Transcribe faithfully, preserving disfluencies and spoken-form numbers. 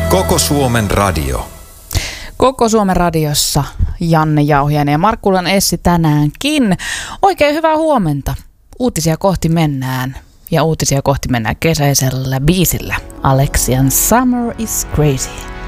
Koko Suomen radio. Koko Suomen radiossa Janne Jauhiainen ja Markkulan Essi tänäänkin. Oikein hyvää huomenta. Uutisia kohti mennään. Ja uutisia kohti mennään kesäisellä biisillä. Alexian Summer is Crazy.